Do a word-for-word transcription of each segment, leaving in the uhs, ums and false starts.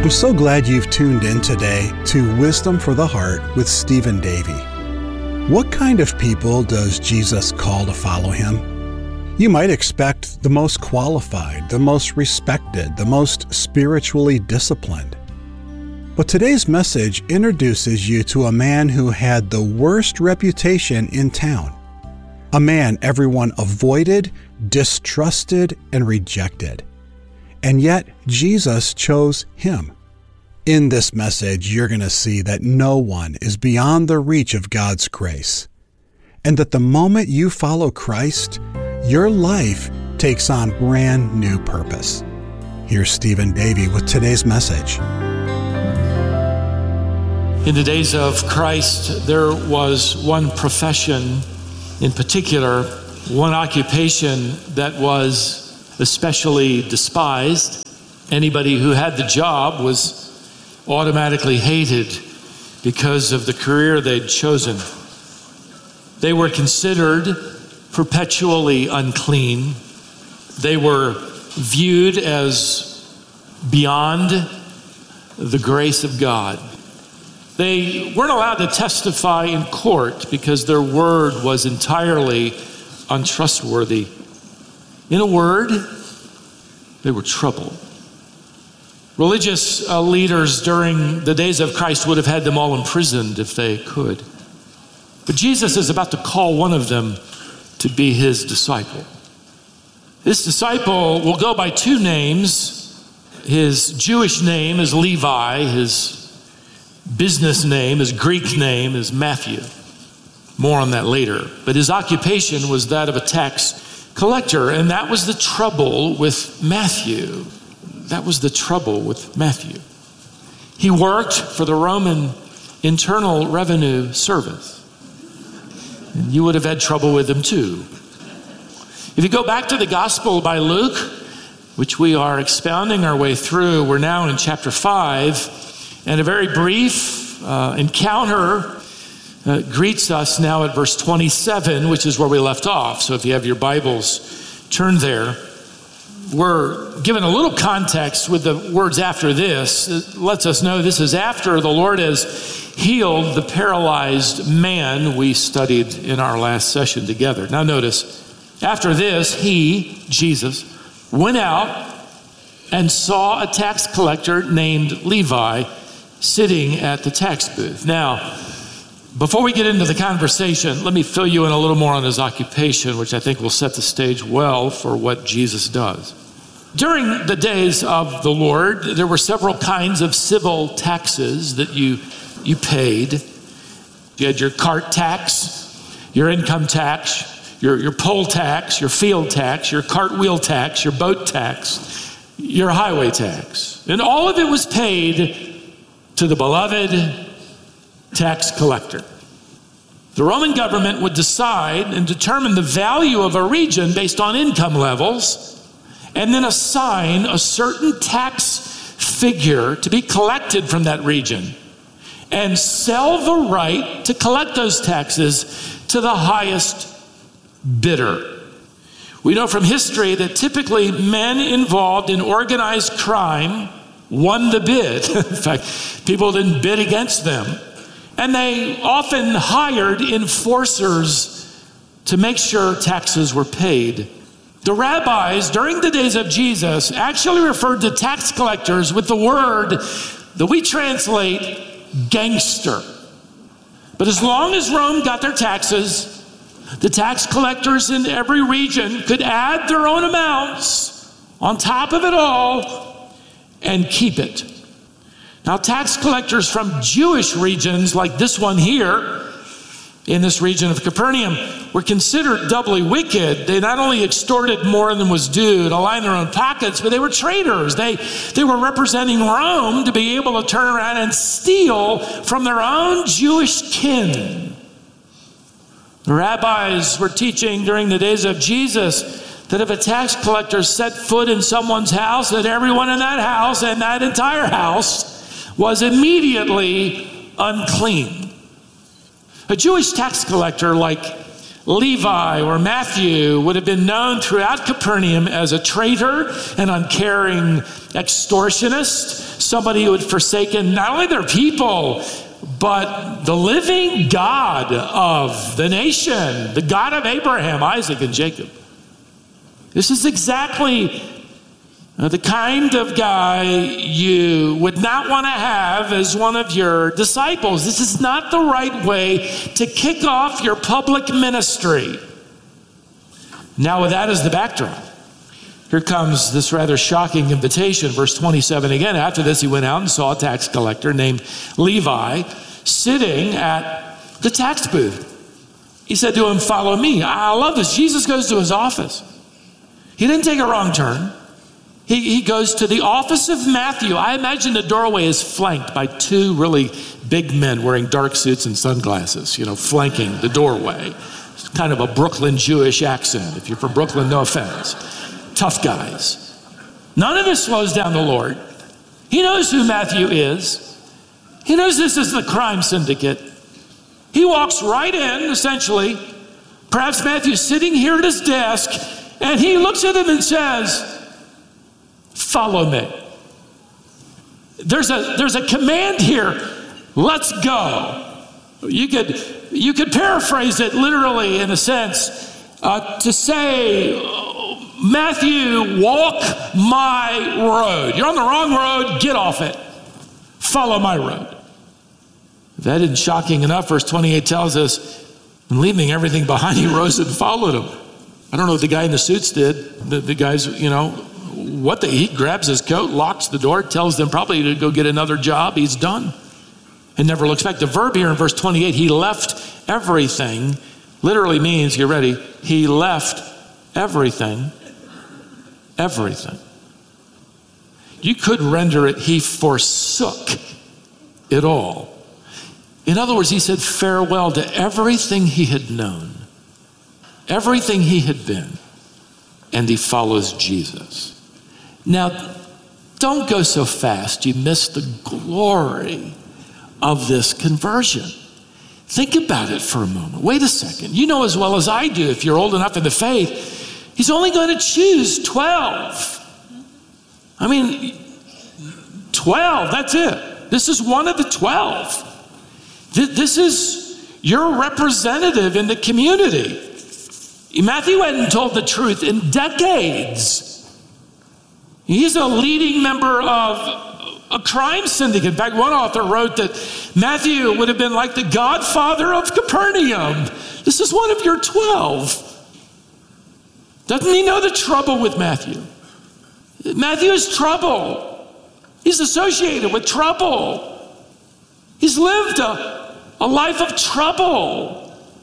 I'm so glad you've tuned in today to Wisdom for the Heart with Stephen Davey. What kind of people does Jesus call to follow him? You might expect the most qualified, the most respected, the most spiritually disciplined. But today's message introduces you to a man who had the worst reputation in town. A man everyone avoided, distrusted, and rejected. And yet, Jesus chose him. In this message, you're going to see that no one is beyond the reach of God's grace, and that the moment you follow Christ, your life takes on brand new purpose. Here's Stephen Davey with today's message. In the days of Christ, there was one profession in particular, one occupation that was especially despised. Anybody who had the job was automatically hated because of the career they'd chosen. They were considered perpetually unclean. They were viewed as beyond the grace of God. They weren't allowed to testify in court because their word was entirely untrustworthy. In a word, they were trouble. Religious uh, leaders during the days of Christ would have had them all imprisoned if they could. But Jesus is about to call one of them to be his disciple. This disciple will go by two names. His Jewish name is Levi. His business name, his Greek name is Matthew. More on that later. But his occupation was that of a tax collector, and that was the trouble with Matthew. That was the trouble with Matthew. He worked for the Roman Internal Revenue Service. And you would have had trouble with him too. If you go back to the Gospel by Luke, which we are expounding our way through, we're now in chapter five, and a very brief uh, encounter Uh, greets us now at verse twenty-seven, which is where we left off. So if you have your Bibles, turn there. We're given a little context with the words after this. It lets us know this is after the Lord has healed the paralyzed man we studied in our last session together. Now notice, after this, he, Jesus, went out and saw a tax collector named Levi sitting at the tax booth. Now, before we get into the conversation, let me fill you in a little more on his occupation, which I think will set the stage well for what Jesus does. During the days of the Lord, there were several kinds of civil taxes that you, you paid. You had your cart tax, your income tax, your, your poll tax, your field tax, your cartwheel tax, your boat tax, your highway tax. And all of it was paid to the beloved tax collector. The Roman government would decide and determine the value of a region based on income levels, and then assign a certain tax figure to be collected from that region, and sell the right to collect those taxes to the highest bidder. We know from history that typically men involved in organized crime won the bid. In fact, people didn't bid against them. And they often hired enforcers to make sure taxes were paid. The rabbis during the days of Jesus actually referred to tax collectors with the word that we translate gangster. But as long as Rome got their taxes, the tax collectors in every region could add their own amounts on top of it all and keep it. Now, tax collectors from Jewish regions like this one here, in this region of Capernaum, were considered doubly wicked. They not only extorted more than was due to line their own pockets, but they were traitors. They, they were representing Rome to be able to turn around and steal from their own Jewish kin. The rabbis were teaching during the days of Jesus that if a tax collector set foot in someone's house, that everyone in that house and that entire house was immediately unclean. A Jewish tax collector like Levi or Matthew would have been known throughout Capernaum as a traitor, an uncaring extortionist, somebody who had forsaken not only their people, but the living God of the nation, the God of Abraham, Isaac, and Jacob. This is exactly the kind of guy you would not want to have as one of your disciples. This is not the right way to kick off your public ministry. Now, with that as the backdrop, here comes this rather shocking invitation. Verse twenty-seven again. After this, he went out and saw a tax collector named Levi sitting at the tax booth. He said to him, "Follow me." I love this. Jesus goes to his office. He didn't take a wrong turn. He, he goes to the office of Matthew. I imagine the doorway is flanked by two really big men wearing dark suits and sunglasses, you know, flanking the doorway. It's kind of a Brooklyn Jewish accent. If you're from Brooklyn, no offense. Tough guys. None of this slows down the Lord. He knows who Matthew is. He knows this is the crime syndicate. He walks right in, essentially. Perhaps Matthew's sitting here at his desk, and he looks at him and says, "Follow me." There's a there's a command here. Let's go. You could you could paraphrase it literally in a sense uh, to say, Matthew, walk my road. You're on the wrong road. Get off it. Follow my road. If that isn't shocking enough, verse twenty-eight tells us, and leaving everything behind, he rose and followed him. I don't know what the guy in the suits did. The, the guys, you know, what the, he grabs his coat, locks the door, tells them probably to go get another job. He's done. And never looks back. The verb here in verse twenty-eight, he left everything, literally means, get ready, he left everything, everything. You could render it, he forsook it all. In other words, he said farewell to everything he had known, everything he had been, and he follows Jesus. Now, don't go so fast. You miss the glory of this conversion. Think about it for a moment. Wait a second. You know as well as I do, if you're old enough in the faith, he's only going to choose twelve. I mean, twelve, that's it. This is one of the twelve. This is your representative in the community. Matthew hadn't told the truth in decades. He's a leading member of a crime syndicate. In fact, one author wrote that Matthew would have been like the godfather of Capernaum. This is one of your twelve. Doesn't he know the trouble with Matthew? Matthew is trouble. He's associated with trouble. He's lived a, a life of trouble.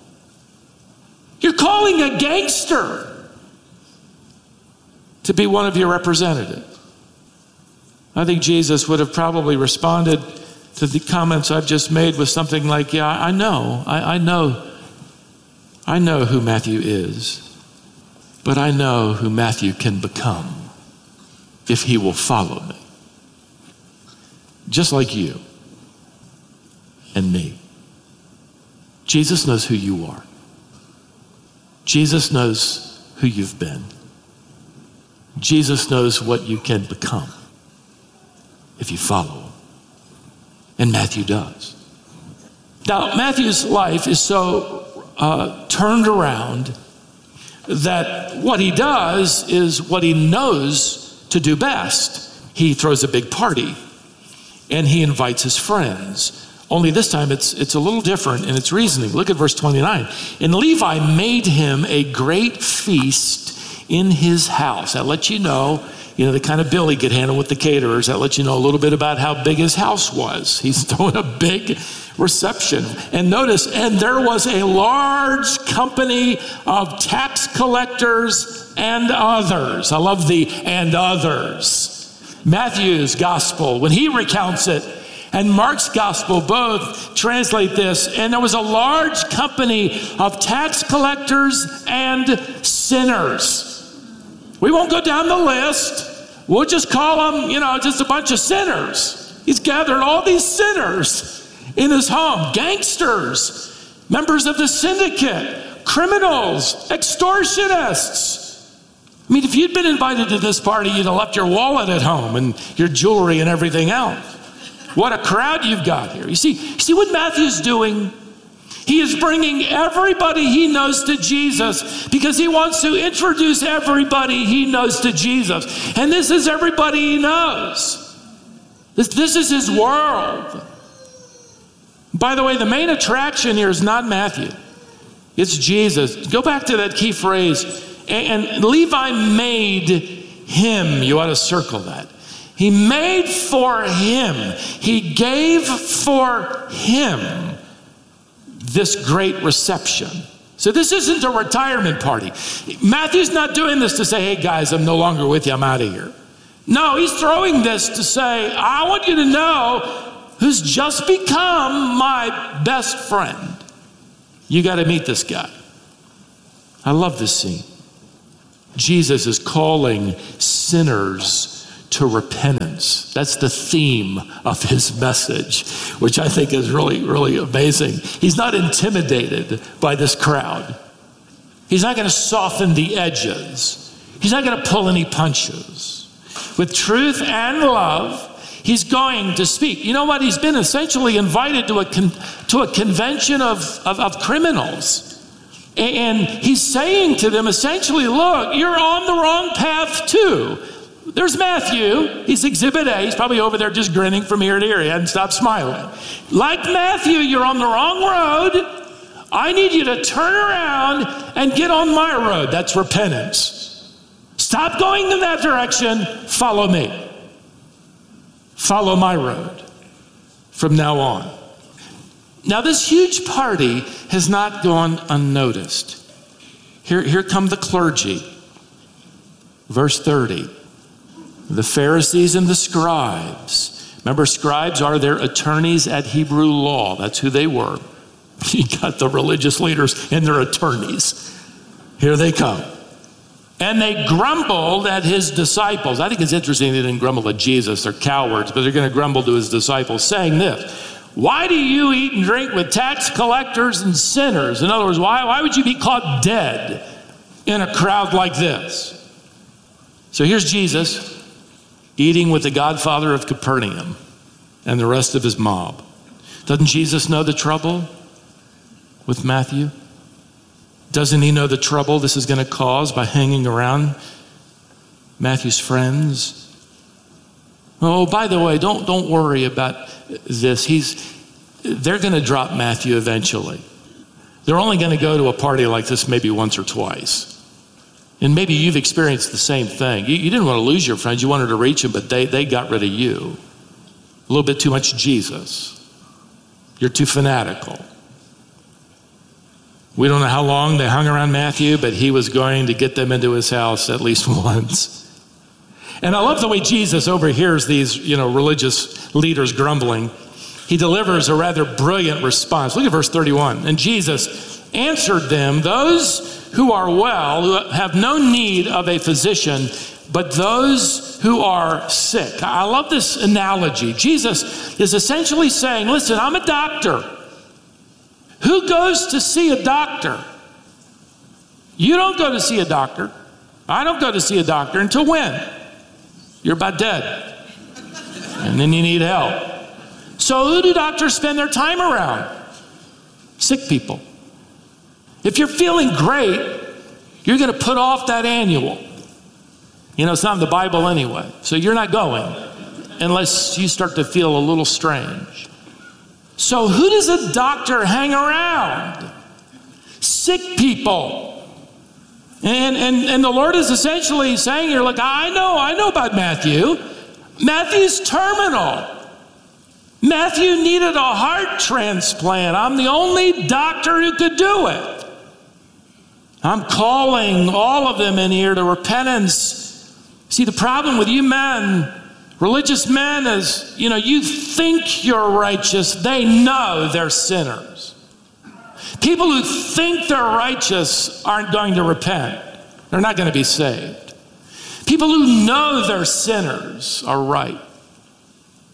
You're calling a gangster to be one of your representatives. I think Jesus would have probably responded to the comments I've just made with something like, yeah, I know, I, I know, I know who Matthew is, but I know who Matthew can become if he will follow me. Just like you and me. Jesus knows who you are. Jesus knows who you've been. Jesus knows what you can become if you follow him. And Matthew does. Now, Matthew's life is so uh, turned around that what he does is what he knows to do best. He throws a big party and he invites his friends. Only this time it's it's a little different in its reasoning. Look at verse twenty-nine. And Levi made him a great feast in his house. That lets you know, you know, the kind of bill he could handle with the caterers. That lets you know a little bit about how big his house was. He's throwing a big reception. And notice, and there was a large company of tax collectors and others. I love the and others. Matthew's gospel, when he recounts it, and Mark's gospel both translate this. And there was a large company of tax collectors and sinners. We won't go down the list. We'll just call them, you know, just a bunch of sinners. He's gathered all these sinners in his home. Gangsters, members of the syndicate, criminals, extortionists. I mean, if you'd been invited to this party, you'd have left your wallet at home and your jewelry and everything else. What a crowd you've got here. You see, you see what Matthew's doing? He is bringing everybody he knows to Jesus because he wants to introduce everybody he knows to Jesus. And this is everybody he knows. This, this is his world. By the way, the main attraction here is not Matthew. It's Jesus. Go back to that key phrase. And, and Levi made him. You ought to circle that. He made for him. He gave for him this great reception. So this isn't a retirement party. Matthew's not doing this to say, hey guys, I'm no longer with you, I'm out of here. No, he's throwing this to say, I want you to know who's just become my best friend. You got to meet this guy. I love this scene. Jesus is calling sinners to repentance. That's the theme of his message, which I think is really, really amazing. He's not intimidated by this crowd. He's not going to soften the edges. He's not going to pull any punches. With truth and love, he's going to speak. You know what? He's been essentially invited to a con- to a convention of, of, of criminals. And he's saying to them essentially, look, you're on the wrong path too. There's Matthew. He's exhibit A. He's probably over there just grinning from ear to ear. He hadn't stopped smiling. Like Matthew, you're on the wrong road. I need you to turn around and get on my road. That's repentance. Stop going in that direction. Follow me. Follow my road from now on. Now, this huge party has not gone unnoticed. Here, here come the clergy. Verse thirty. The Pharisees and the scribes. Remember, scribes are their attorneys at Hebrew law. That's who they were. You got the religious leaders and their attorneys. Here they come. And they grumbled at his disciples. I think it's interesting they didn't grumble at Jesus. They're cowards, but they're going to grumble to his disciples, saying this: why do you eat and drink with tax collectors and sinners? In other words, why, why would you be caught dead in a crowd like this? So here's Jesus eating with the godfather of Capernaum and the rest of his mob. Doesn't Jesus know the trouble with Matthew? Doesn't he know the trouble this is going to cause by hanging around Matthew's friends? Oh, by the way, don't, don't worry about this. He's, they're going to drop Matthew eventually. They're only going to go to a party like this maybe once or twice. And maybe you've experienced the same thing. You, you didn't want to lose your friends. You wanted to reach them, but they, they got rid of you. A little bit too much Jesus. You're too fanatical. We don't know how long they hung around Matthew, but he was going to get them into his house at least once. And I love the way Jesus overhears these, you know, religious leaders grumbling. He delivers a rather brilliant response. Look at verse thirty-one. And Jesus answered them, those who are well, who have no need of a physician, but those who are sick. I love this analogy. Jesus is essentially saying, listen, I'm a doctor. Who goes to see a doctor? You don't go to see a doctor. I don't go to see a doctor until when? You're about dead. And then you need help. So who do doctors spend their time around? Sick people. If you're feeling great, you're going to put off that annual. You know, it's not in the Bible anyway. So you're not going unless you start to feel a little strange. So who does a doctor hang around? Sick people. And, and, and the Lord is essentially saying here, look, I know, I know about Matthew. Matthew's terminal. Matthew needed a heart transplant. I'm the only doctor who could do it. I'm calling all of them in here to repentance. See, the problem with you men, religious men, is, you know, you think you're righteous. They know they're sinners. People who think they're righteous aren't going to repent. They're not going to be saved. People who know they're sinners are right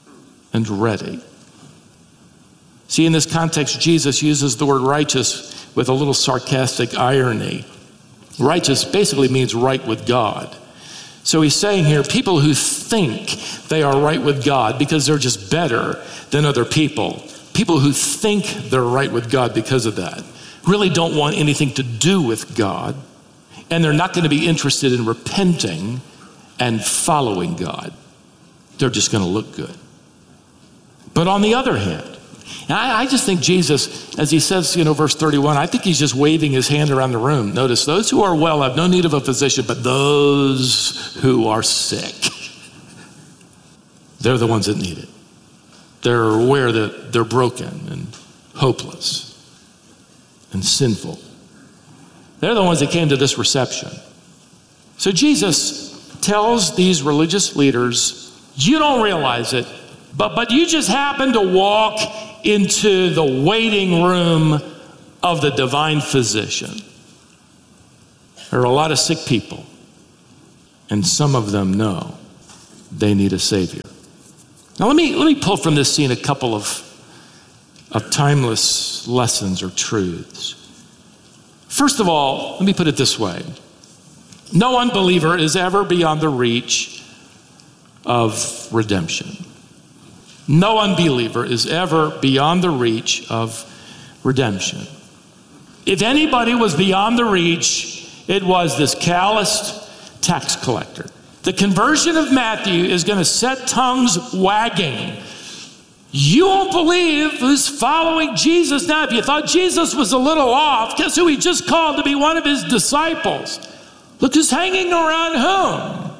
and ready. See, in this context, Jesus uses the word righteous with a little sarcastic irony. Righteous basically means right with God. So he's saying here, people who think they are right with God because they're just better than other people, people who think they're right with God because of that, really don't want anything to do with God, and they're not going to be interested in repenting and following God. They're just going to look good. But on the other hand, I, I just think Jesus, as he says, you know, verse thirty-one, I think he's just waving his hand around the room. Notice, those who are well have no need of a physician, but those who are sick, they're the ones that need it. They're aware that they're broken and hopeless and sinful. They're the ones that came to this reception. So Jesus tells these religious leaders, you don't realize it, but, but you just happen to walk into the waiting room of the divine physician. There are a lot of sick people, and some of them know they need a Savior. Now let me, let me pull from this scene a couple of, of timeless lessons or truths. First of all, let me put it this way. No unbeliever is ever beyond the reach of redemption. No unbeliever is ever beyond the reach of redemption. If anybody was beyond the reach, it was this calloused tax collector. The conversion of Matthew is going to set tongues wagging. You won't believe who's following Jesus now. If you thought Jesus was a little off, guess who he just called to be one of his disciples? Look who's hanging around whom?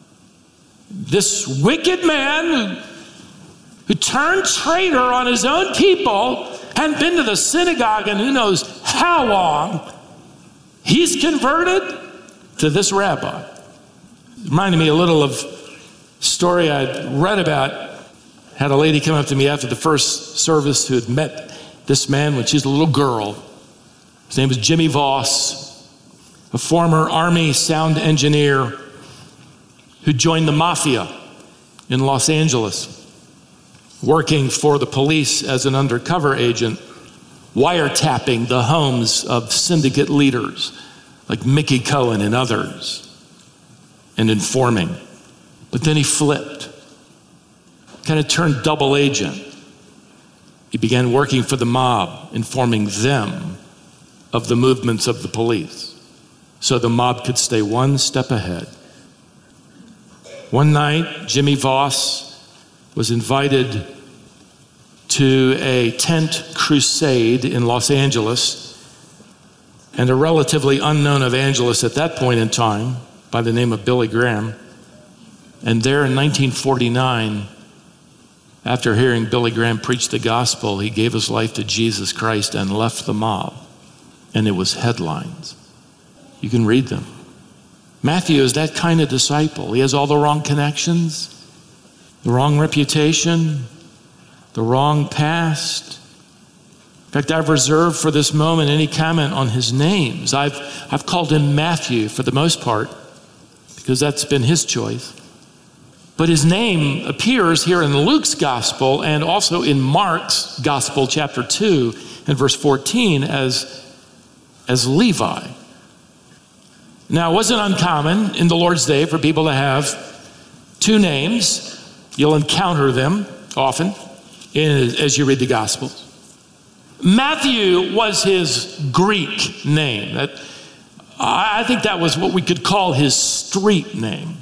This wicked man who, who turned traitor on his own people, hadn't been to the synagogue in who knows how long. He's converted to this rabbi. It reminded me a little of a story I'd read about. Had a lady come up to me after the first service who had met this man when she was a little girl. His name was Jimmy Voss, a former Army sound engineer who joined the mafia in Los Angeles, working for the police as an undercover agent, wiretapping the homes of syndicate leaders like Mickey Cohen and others, and informing. But then he flipped. Kind of turned double agent. He began working for the mob, informing them of the movements of the police, so the mob could stay one step ahead. One night, Jimmy Voss was invited to a tent crusade in Los Angeles, and a relatively unknown evangelist at that point in time, by the name of Billy Graham. And there in nineteen forty-nine, after hearing Billy Graham preach the gospel, he gave his life to Jesus Christ and left the mob. And it was headlines. You can read them. Matthew is that kind of disciple. He has all the wrong connections, the wrong reputation, the wrong past. In fact, I've reserved for this moment any comment on his names. I've, I've called him Matthew for the most part, because that's been his choice. But his name appears here in Luke's gospel and also in Mark's gospel, chapter two and verse fourteen, as, as Levi. Now, it wasn't uncommon in the Lord's day for people to have two names. You'll encounter them often in, as you read the Gospels. Matthew was his Greek name. That, I think that was what we could call his street name.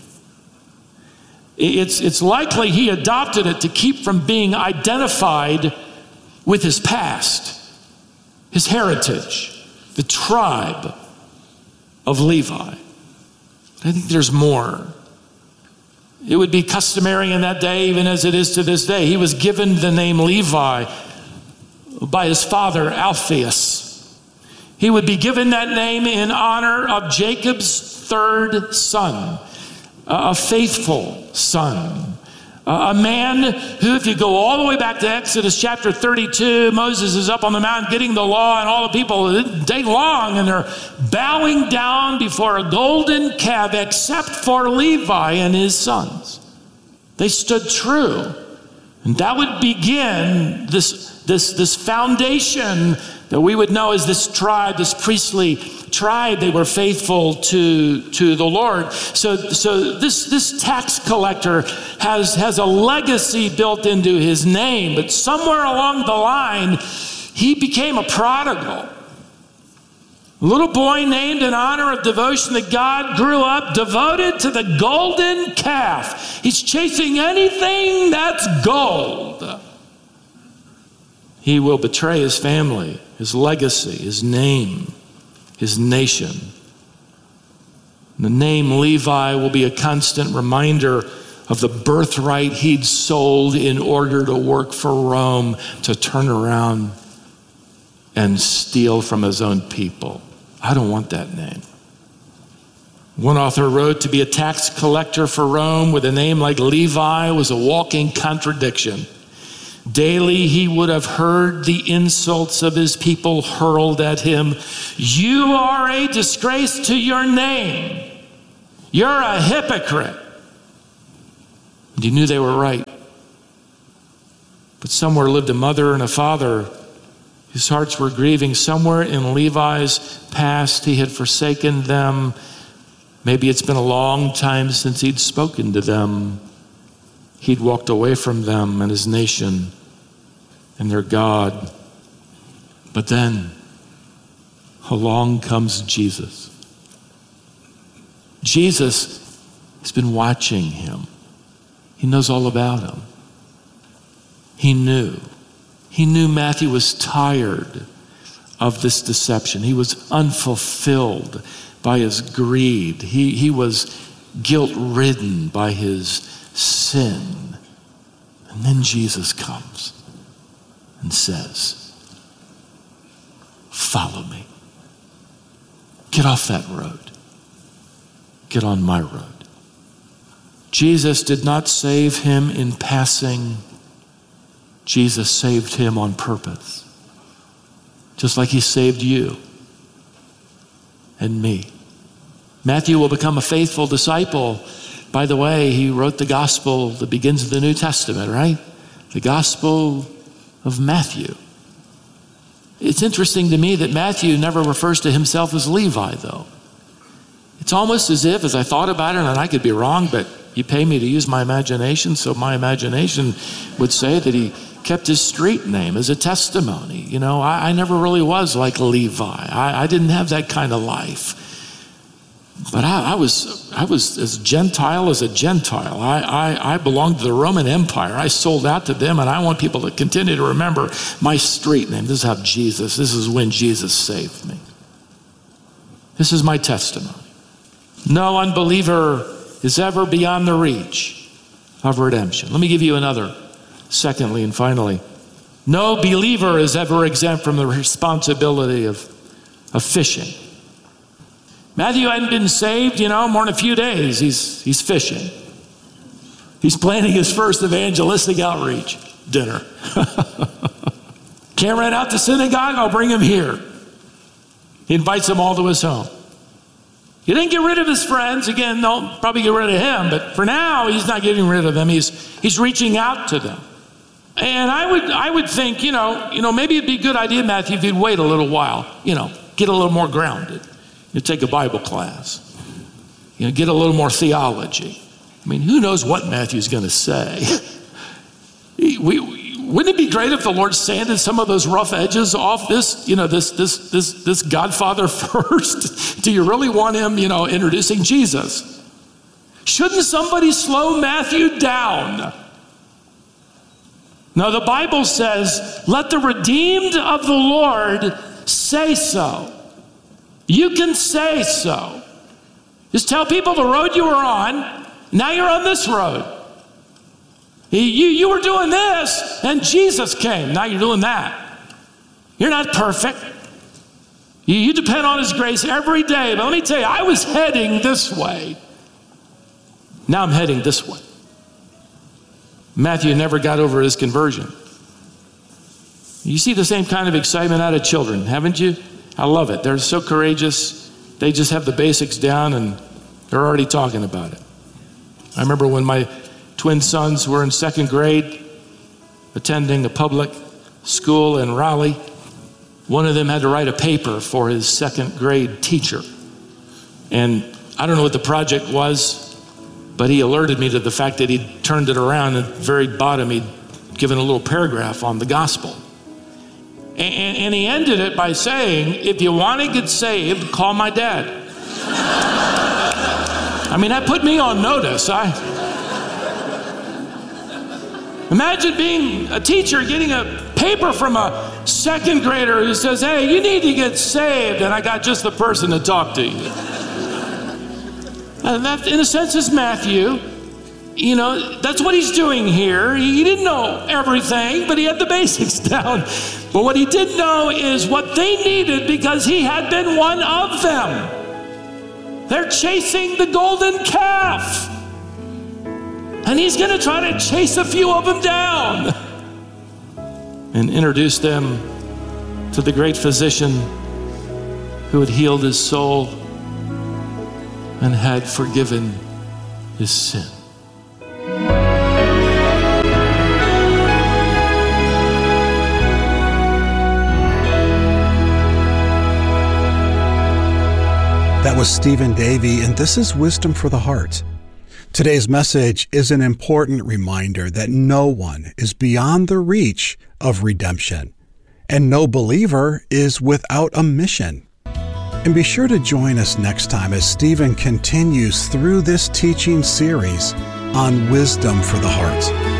It's, it's likely he adopted it to keep from being identified with his past, his heritage, the tribe of Levi. I think there's more. It would be customary in that day, even as it is to this day. He was given the name Levi by his father, Alphaeus. He would be given that name in honor of Jacob's third son, a faithful son, a man who, if you go all the way back to Exodus chapter thirty-two, Moses is up on the mountain getting the law, and all the people day long, and they're bowing down before a golden calf, except for Levi and his sons. They stood true. And that would begin this, this, this foundation that we would know as this tribe, this priestly tribe, they were faithful to, to the Lord. So, so this, this tax collector has, has a legacy built into his name, but somewhere along the line, he became a prodigal. A little boy named in honor of devotion to God, grew up devoted to the golden calf. He's chasing anything that's gold. He will betray his family, his legacy, his name, his nation. The name Levi will be a constant reminder of the birthright he'd sold in order to work for Rome, to turn around and steal from his own people. I don't want that name. One author wrote, to be a tax collector for Rome with a name like Levi was a walking contradiction. Daily he would have heard the insults of his people hurled at him. You are a disgrace to your name. You're a hypocrite. And he knew they were right. But somewhere lived a mother and a father whose hearts were grieving. Somewhere in Levi's past, he had forsaken them. Maybe it's been a long time since he'd spoken to them. He'd walked away from them and his nation and their God. But then along comes Jesus. Jesus has been watching him. He knows all about him. He knew. He knew Matthew was tired of this deception. He was unfulfilled by his greed. He, he was guilt-ridden by his sin. And then Jesus comes and says, follow me. Get off that road. Get on my road. Jesus did not save him in passing. Jesus saved him on purpose. Just like he saved you and me. Matthew will become a faithful disciple. By the way, he wrote the gospel that begins the New Testament, right? The Gospel of Matthew. It's interesting to me that Matthew never refers to himself as Levi, though. It's almost as if, as I thought about it, and I could be wrong, but you pay me to use my imagination, so my imagination would say that he kept his street name as a testimony. You know, I, I never really was like Levi. I, I didn't have that kind of life. But I, I was I was as Gentile as a Gentile. I, I, I belonged to the Roman Empire. I sold out to them, and I want people to continue to remember my street name. This is how Jesus, this is when Jesus saved me. This is my testimony. No unbeliever is ever beyond the reach of redemption. Let me give you another. Secondly and finally, no believer is ever exempt from the responsibility of, of fishing. Matthew hadn't been saved, you know, more than a few days. He's, he's fishing. He's planning his first evangelistic outreach dinner. Can't rent out the synagogue? I'll bring him here. He invites them all to his home. He didn't get rid of his friends. Again, they'll probably get rid of him, but for now, he's not getting rid of them. He's, he's reaching out to them. And I would, I would think, you know, you know, maybe it'd be a good idea, Matthew, if you'd wait a little while, you know, get a little more grounded. You take a Bible class, you know, get a little more theology. I mean, who knows what Matthew's going to say? we, we, wouldn't it be great if the Lord sanded some of those rough edges off this, you know, this, this, this, this Godfather first? Do you really want him, you know, introducing Jesus? Shouldn't somebody slow Matthew down? No, the Bible says, let the redeemed of the Lord say so. You can say so. Just tell people the road you were on, now you're on this road. You, you were doing this, and Jesus came. Now you're doing that. You're not perfect. You, you depend on his grace every day. But let me tell you, I was heading this way. Now I'm heading this way. Matthew never got over his conversion. You see the same kind of excitement out of children, haven't you? I love it. They're so courageous. They just have the basics down and they're already talking about it. I remember when my twin sons were in second grade, attending a public school in Raleigh. one of them had to write a paper for his second grade teacher. And I don't know what the project was, but he alerted me to the fact that he'd turned it around, and at the very bottom he'd given a little paragraph on the gospel. And, and he ended it by saying, if you want to get saved, call my dad. I mean, that put me on notice. I Imagine being a teacher getting a paper from a second grader who says, hey, you need to get saved, and I got just the person to talk to you. And that, in a sense, is Matthew. You know, that's what he's doing here. He didn't know everything, but he had the basics down. But what he did know is what they needed, because he had been one of them. They're chasing the golden calf. And he's going to try to chase a few of them down and introduce them to the great physician who had healed his soul and had forgiven his sin. That was Stephen Davey, and this is Wisdom for the Heart. Today's message is an important reminder that no one is beyond the reach of redemption, and no believer is without a mission. And be sure to join us next time as Stephen continues through this teaching series on Wisdom for the Heart.